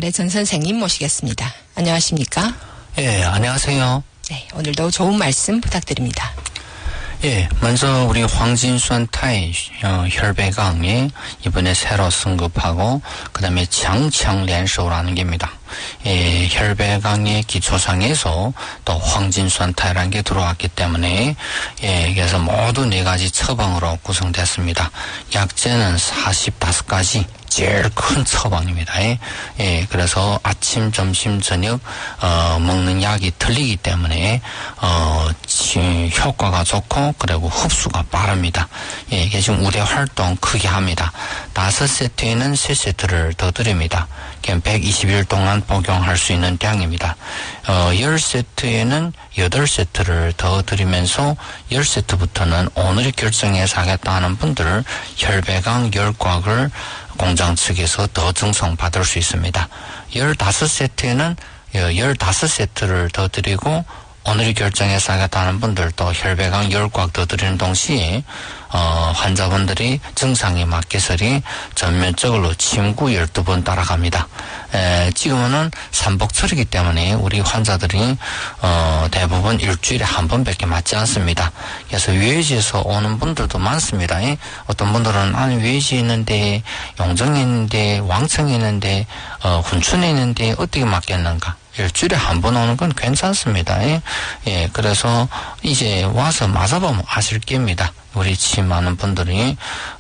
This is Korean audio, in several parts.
혈액순환의 전 선생님 모시겠습니다. 안녕하십니까? 예, 안녕하세요. 네, 오늘도 좋은 말씀 부탁드립니다. 예, 먼저 우리 황진수한타의 혈배강이 이번에 새로 승급하고 그다음에 장창련소라는 게입니다. 예, 혈배강의 기초상에서 또 황진수한타라는 게 들어왔기 때문에 예, 그래서 모두 4가지 처방으로 구성됐습니다. 약재는 45가지 제일 큰 처방입니다. 예, 그래서 아침, 점심, 저녁 먹는 약이 틀리기 때문에 효과가 좋고 그리고 흡수가 빠릅니다. 예, 이게 지금 우대 활동 크게 합니다. 5세트에는 3세트를 더 드립니다. 120일 동안 복용할 수 있는 양입니다. 10세트에는 8세트를 더 드리면서 10세트부터는 오늘 결정해서 하겠다 하는 분들 혈배강 10곽을 공장 측에서 더 증송받을 수 있습니다. 15세트에는 15세트를 더 드리고 오늘 결정해서 하겠다는 분들도 혈배강 10곽 더 드리는 동시에 환자분들이 증상이 맞게서리 전면적으로 침구 12번 따라갑니다. 지금은 삼복철이기 때문에 우리 환자들이 대부분 일주일에 한 번밖에 맞지 않습니다. 그래서 외지에서 오는 분들도 많습니다. 어떤 분들은 아니 외지에 있는데 용정에 있는데 왕청에 있는데 훈춘에 있는데 어떻게 맞겠는가? 일주일에 한 번 오는 건 괜찮습니다. 예, 그래서 이제 와서 맞아보면 아실 겁니다. 우리 침 많은 분들이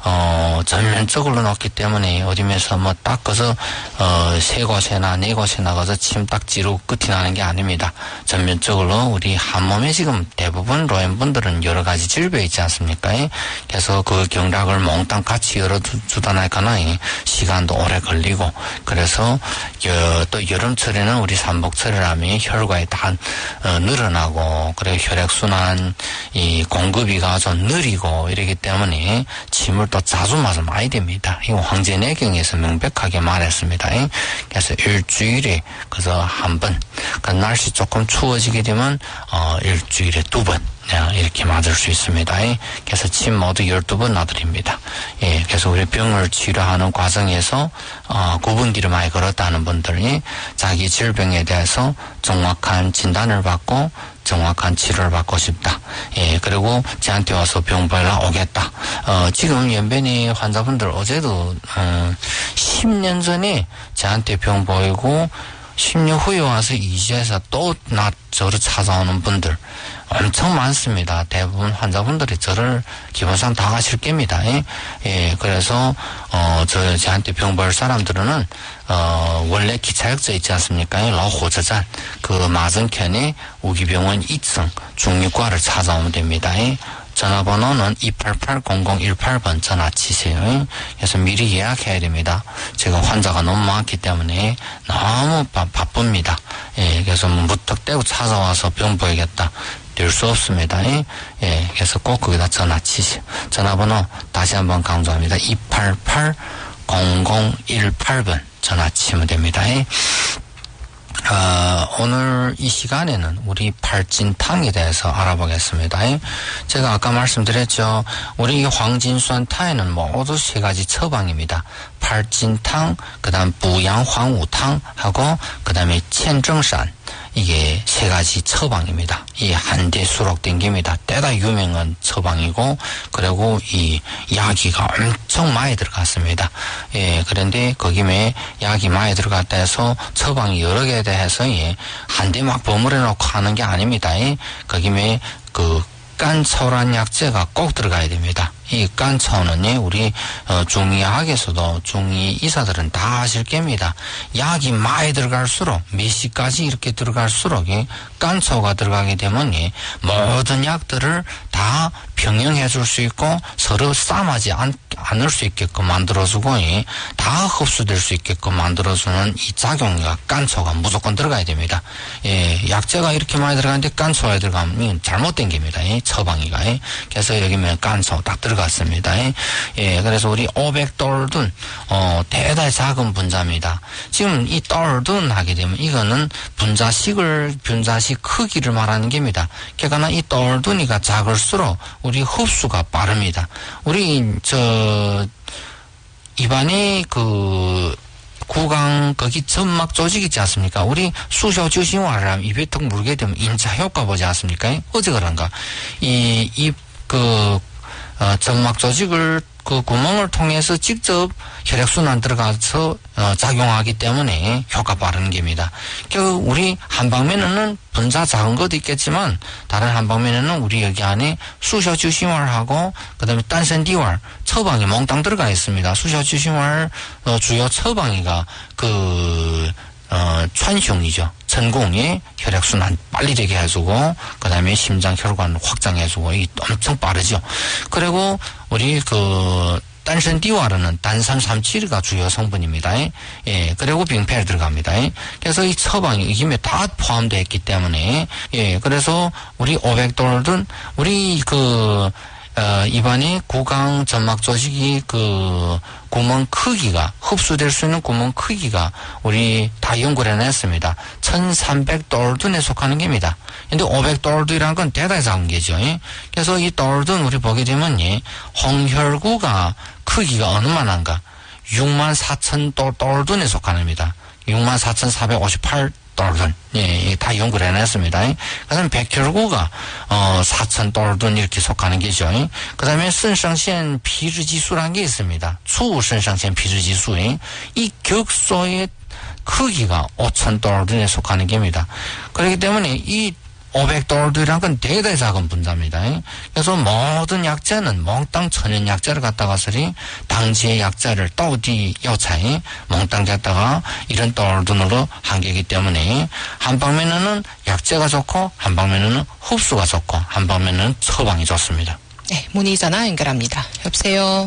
전면적으로 넣기 때문에 어디면서 뭐 닦아서 3곳이나 4곳이나 가서 침 딱 찌르고 끝이 나는 게 아닙니다. 전면적으로 우리 한 몸에 지금 대부분 노인분들은 여러 가지 질병이 있지 않습니까? 그래서 그 경락을 몽땅 같이 열어주다 나니까 시간도 오래 걸리고 그래서 또 여름철에는 우리 삼복철이라면 혈관이 다 늘어나고 그리고 혈액순환 이 공급이 좀 느리고 이러기 때문에 침을 또 자주 맞아 많이 됩니다. 이거 황제내경에서 명백하게 말했습니다. 그래서 일주일에 그래서 한 번, 그 날씨 조금 추워지게 되면 일주일에 2번 이렇게 맞을 수 있습니다. 그래서 침 모두 12번 놔드립니다. 예, 그래서 우리 병을 치료하는 과정에서 구분기를 많이 걸었다는 분들이 자기 질병에 대해서 정확한 진단을 받고 정확한 치료를 받고 싶다. 예, 그리고 저한테 와서 병 보러 오겠다. 지금 연변이 환자분들 어제도 10년 전에 저한테 병 보이고 10년 후에 와서 이제서 또 저를 찾아오는 분들 엄청 많습니다. 대부분 환자분들이 저를 기본상 다 가실 겁니다. 예, 그래서 저한테 병 볼 사람들은 원래 기차역자 있지 않습니까? 라호저站그 맞은편에 우기병원 2층 중립과를 찾아오면 됩니다. 전화번호는 288-0018번 전화 치세요. 그래서 미리 예약해야 됩니다. 제가 환자가 너무 많기 때문에 너무 바쁩니다. 예, 그래서 무턱대고 찾아와서 병 보이겠다. 될 수 없습니다. 예, 그래서 꼭 거기다 전화 치세요. 전화번호 다시 한번 강조합니다. 288-0018번 전화 치면 됩니다. 오늘 이 시간에는 우리 팔진탕에 대해서 알아보겠습니다. 제가 아까 말씀드렸죠. 우리 황진수한타에는 모두 3가지 처방입니다. 팔진탕, 그 다음 부양황우탕하고 그 다음에 천정산 이게 3가지 처방입니다. 이 한대 수록된 겁니다. 때다 유명한 처방이고 그리고 이 약이가 엄청 많이 들어갔습니다. 예, 그런데 거기에 약이 많이 들어갔다 해서 처방이 여러 개에 대해서 한대 막 버무려 놓고 하는 게 아닙니다. 거기에 그 깐초란 약재가 꼭 들어가야 됩니다. 이 깐초는 우리 중의학에서도 중의 의사들은 다 아실 겁니다. 약이 많이 들어갈수록 몇 시까지 이렇게 들어갈수록 깐초가 들어가게 되면 모든 약들을 다 병행해 줄 수 있고 서로 싸움하지 않을 수 있게끔 만들어주고 다 흡수될 수 있게끔 만들어주는 이 작용과 깐초가 무조건 들어가야 됩니다. 예, 약재가 이렇게 많이 들어가는데 깐초가 들어가면 잘못된 겁니다. 처방이가. 그래서 여기면 깐초 딱 들어갔습니다. 예, 그래서 우리 500돌둔 대단히 작은 분자입니다. 지금 이 돌둔 하게 되면 이거는 분자식 크기를 말하는 겁니다. 그러니까 이 돌둔이가 작을수록 우리 흡수가 빠릅니다. 우리 입안에 구강 거기 점막 조직 있지 않습니까? 우리 수셔 주신화를 하면 입에 턱 물게 되면 인자 효과 보지 않습니까? 어제 그런가? 점막 조직을 그 구멍을 통해서 직접 혈액순환 들어가서 작용하기 때문에 효과 빠른 겁니다. 우리 한방면에는 분자 작은 것도 있겠지만 다른 한방면에는 우리 여기 안에 수셔주심활하고 그다음에 딴센디활 처방이 몽땅 들어가 있습니다. 수셔주심활 주요 처방이가 천흉이죠. 전공이 혈액순환 빨리 되게 해주고, 그 다음에 심장 혈관 확장해주고, 이게 엄청 빠르죠. 그리고 우리 딴센디와르는 단산삼칠이가 주요 성분입니다. 예, 그리고 빙패에 들어갑니다. 그래서 이 처방이 이게 다 포함되어 있기 때문에, 예, 그래서 우리 500돌든, 우리 입안에 구강 점막 조직이 구멍 크기가, 흡수될 수 있는 구멍 크기가 우리 다 연구를 해냈습니다. 1300돌든에 속하는 겁니다. 근데 500돌든이라는 건 대단히 작은 게죠. 그래서 이 돌든 우리 보게 되면, 홍혈구가 크기가 얼마나인가? 64,000돌든에 속하는 겁니다. 64,458 돌든. 예, 다 연구를 해냈습니다. 그 다음에 백혈구가, 4,000돌든 이렇게 속하는 게죠. 그 다음에肾상腺 피质지수라는 게 있습니다. 추腎상腺 피质지수. 이 격소의 크기가 5,000돌든에 속하는 겁니다. 그렇기 때문에 이 500돌든이란 건 대단히 작은 분자입니다. 그래서 모든 약자는 몽땅 천연 약자를 갖다가 서리 당지의 약자를 또디 여차에 몽땅 갖다가 이런 돌든으로 한 개이기 때문에 한 방면에는 약재가 좋고 한 방면에는 흡수가 좋고 한 방면에는 처방이 좋습니다. 네, 문의 전화 연결합니다. 여보세요.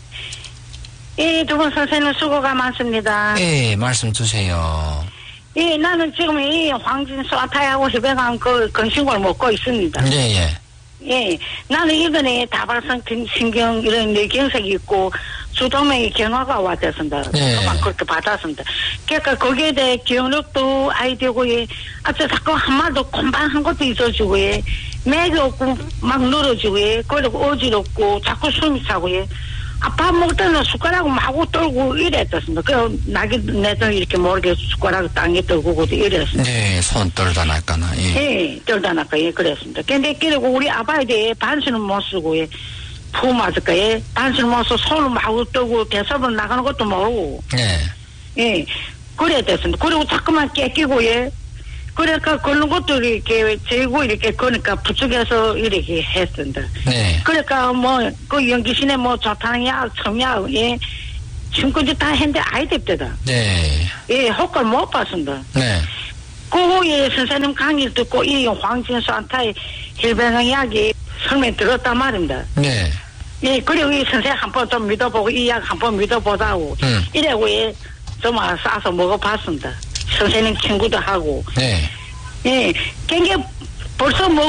예, 두 분 선생님 수고가 많습니다. 예, 말씀 주세요. 예, 나는 지금 이 황진 소아타이하고 혈변암 건신골 먹고 있습니다. 예, 예. 예, 나는 이번에 다발성 신경 이런 뇌경색이 있고 주동맥이 경화가 왔습니다. 예. 그렇게 받았습니다. 그러니까 거기에 대해 기억력도 아이디고 예, 아주 자꾸 한마디도 콤방한 것도 있어지고 예, 맥이 없고 막 늘어지고 예, 그리고 어지럽고 자꾸 숨이 차고 예. 밥 먹을 때는 숟가락을 마구 떨고 이랬었습니다. 그 나기 내도 이렇게 모르게 숟가락을 땅에 떨고 이랬습니다. 네, 손 떨다 날까나. 예. 예, 떨다 날까 예, 그랬습니다. 근데 그리고 우리 아빠에 대해 반신을 못 쓰고 예, 푸 맞을까 예, 반신을 못 쓰고 손을 마구 떨고 대사번 나가는 것도 모르고. 네. 예, 그랬습니다. 그리고 자꾸만 깨끼고 예. 그러니까 그런 것도 이렇게 재고 이렇게 그러니까 부축해서 이렇게 했습니다. 네. 그러니까 그 연기신에 좋다는 약, 청약, 예, 지금까지 다 했는데 아이들 네. 예, 효과를 못 봤습니다. 네. 그 후에 선생님 강의를 듣고 이 황진수한테 혈변성 약이 설명 들었단 말입니다. 네. 예, 그리고 이 선생님 한번 좀 믿어보고 이 약 한번 믿어보자고. 이래고 예, 좀 싸서 먹어봤습니다. 선생님 친구도 하고. 네. 예, 그게 벌써